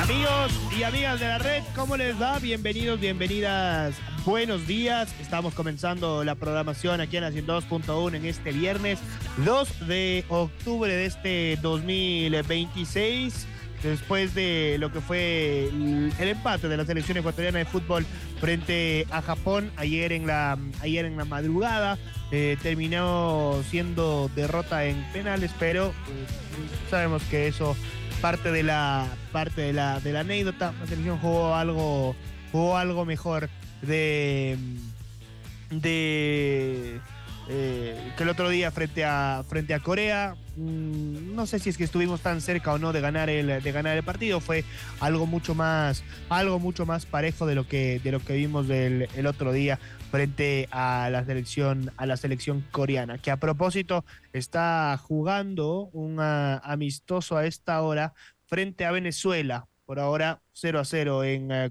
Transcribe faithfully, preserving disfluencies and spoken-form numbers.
Amigos y amigas de la red, ¿cómo les va? Bienvenidos, bienvenidas, buenos días. Estamos comenzando la programación aquí en la ciento dos punto uno en este viernes dos de octubre de este dos mil veintiséis. Después de lo que fue el empate de la selección ecuatoriana de fútbol frente a Japón ayer en la, ayer en la madrugada, eh, terminó siendo derrota en penales, pero eh, sabemos que eso parte de la parte de la, de la anécdota. La selección jugó algo, jugó algo mejor de, de eh, que el otro día frente a, frente a Corea. Mm, no sé si es que estuvimos tan cerca o no de ganar el, de ganar el partido. Fue algo mucho más, algo mucho más parejo de lo que, de lo que vimos del, el otro día frente a la selección, a la selección coreana, que a propósito está jugando un uh, amistoso a esta hora frente a Venezuela. Por ahora cero a cero en uh,